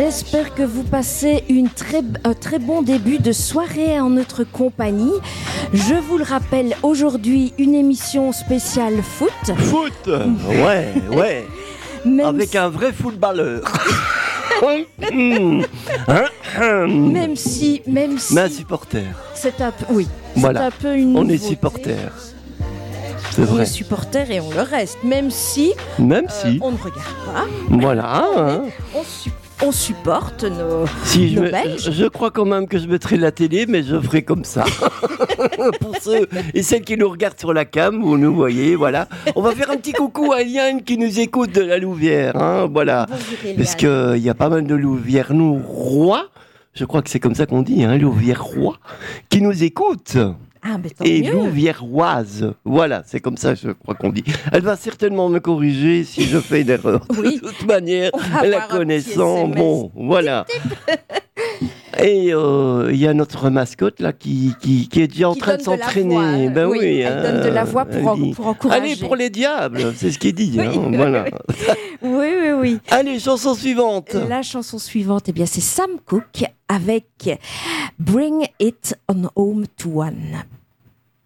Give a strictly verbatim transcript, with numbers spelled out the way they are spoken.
J'espère que vous passez une très, un très bon début de soirée en notre compagnie. Je vous le rappelle, aujourd'hui, une émission spéciale foot. Foot Ouais, ouais. Même Avec si, un vrai footballeur. même si, même si, Mais un supporter. c'est un peu, oui, Voilà. c'est un peu une On est nouveauté. supporter. C'est On vrai. est supporter et on le reste, même si, Même euh, si. on ne regarde pas, Voilà. hein. on, su- on supporte nos, Si je, nos me- Belges. je crois quand même que je mettrai la télé, mais je ferai comme ça. Pour ceux et celles qui nous regardent sur la cam, vous nous voyez, voilà. On va faire un petit coucou à Eliane qui nous écoute de la Louvière, hein, voilà. Bonjour, Eliane. Parce qu'il y a pas mal de Louvières-nous-Rois, je crois que c'est comme ça qu'on dit, hein, Louvières-Rois, qui nous écoutent. Ah, mais tant Et mieux. Louviéroise, voilà, c'est comme ça, je crois qu'on dit. Elle va certainement me corriger si je fais une erreur. Oui. De toute manière, On va la avoir un petit connaissant, S M S. bon, voilà. Et euh, il y a notre mascotte là qui, qui, qui est déjà en Qui train de donne de la s'entraîner. voix. Ben Oui, oui, elle hein, donne de la voix pour elle en- dit, pour encourager. Allez pour les diables, c'est ce qu'il dit. Oui, hein, oui, voilà. Oui, oui, oui. Allez, chanson suivante. La chanson suivante, eh bien, c'est Sam Cooke avec Bring It On Home to One.